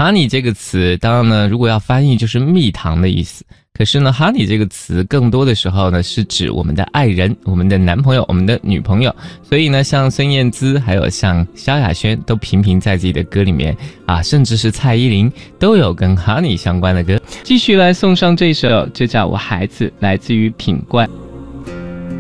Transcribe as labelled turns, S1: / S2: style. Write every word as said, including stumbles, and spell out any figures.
S1: honey 这个词当然呢，如果要翻译就是蜜糖的意思，可是呢 honey 这个词更多的时候呢是指我们的爱人，我们的男朋友，我们的女朋友。所以呢像孙燕姿还有像萧亚轩都频频在自己的歌里面啊，甚至是蔡依林都有跟 honey 相关的歌。继续来送上这首，就叫我孩子，来自于品冠。